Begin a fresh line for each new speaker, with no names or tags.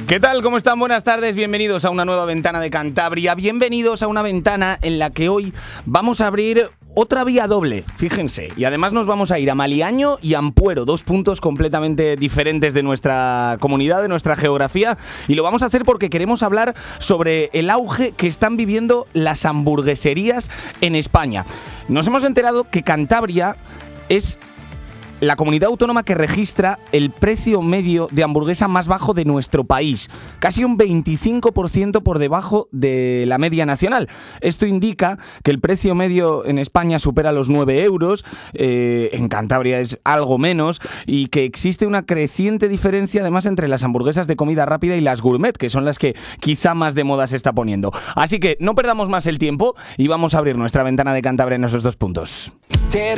¿Qué tal? ¿Cómo están? Buenas tardes, bienvenidos a una nueva ventana de Cantabria, bienvenidos a una ventana en la que hoy vamos a abrir otra vía doble, fíjense, y además nos vamos a ir a Maliaño y Ampuero, dos puntos completamente diferentes de nuestra comunidad, de nuestra geografía, y lo vamos a hacer porque queremos hablar sobre el auge que están viviendo las hamburgueserías en España. Nos hemos enterado que Cantabria es la comunidad autónoma que registra el precio medio de hamburguesa más bajo de nuestro país, casi un 25% por debajo de la media nacional. Esto indica que el precio medio en España supera los 9 euros, en Cantabria es algo menos, y que existe una creciente diferencia además entre las hamburguesas de comida rápida y las gourmet, que son las que quizá más de moda se está poniendo. Así que no perdamos más el tiempo y vamos a abrir nuestra ventana de Cantabria en esos dos puntos.